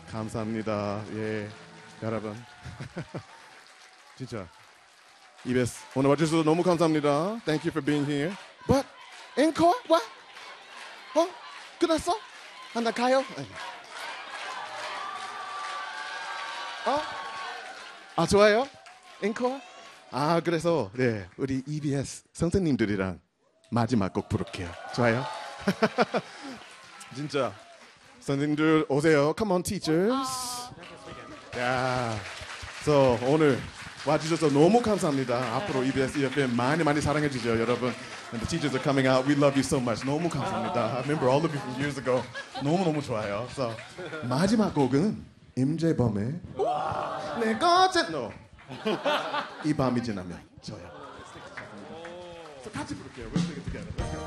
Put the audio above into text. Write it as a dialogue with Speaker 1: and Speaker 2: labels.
Speaker 1: 감사합니다. 예, 여러분. 진짜 EBS 오늘 와주셔서 너무 감사합니다. Thank you for being here. But encore? What? 끝났어? 나 가요? 좋아요? encore? 그래서 네, 우리 EBS 선생님들이랑 마지막 곡 부를게요. 좋아요? 진짜 선생님들 오세요. Come on, teachers. 야, so 오늘 와주셔서 너무 감사합니다. 앞으로 EBS EFM 많이 사랑해 주죠, 여러분. And the teachers are coming out. We love you so much. 너무 감사합니다. I remember all of you from years ago. 너무 좋아요. So 마지막 곡은 임재범의 내가 no. 이 밤이 지나면 저요. So 같이 부를게요. We'll sing it together. Let's go.